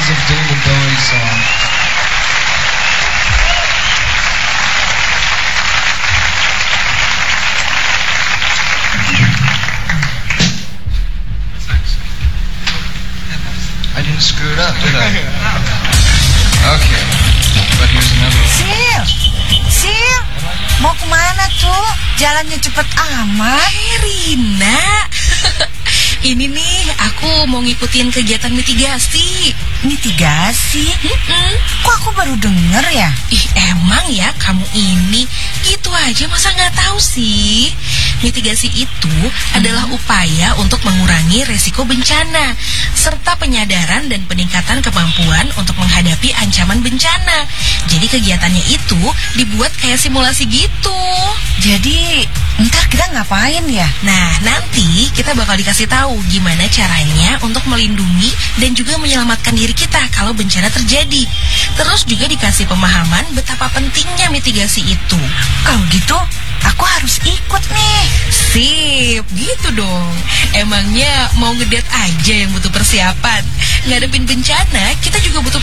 Days of David Bowie song. I didn't screw it up, did I? Okay, but here's another one. Sil, mau kemana tuh? Jalannya cepet amat. Rina, ini nih aku mau ngikutin kegiatan mitigasi. Mitigasi? Kok aku baru denger ya? Ih, emang ya kamu ini gitu aja masa nggak tahu sih? Mitigasi itu adalah upaya untuk mengurangi resiko bencana serta penyadaran dan peningkatan kemampuan untuk menghadapi ancaman bencana. Jadi kegiatannya itu dibuat kayak simulasi gitu. Jadi ntar kita ngapain ya? Nah, nanti kita bakal dikasih tahu gimana caranya untuk melindungi dan juga menyelamatkan diri kita kalau bencana terjadi. Terus juga dikasih pemahaman betapa pentingnya mitigasi itu. Kalau gitu, aku harus ikut nih. Sip, gitu dong. Emangnya mau ngedate aja yang butuh persiapan? Ngadepin bencana, kita juga butuh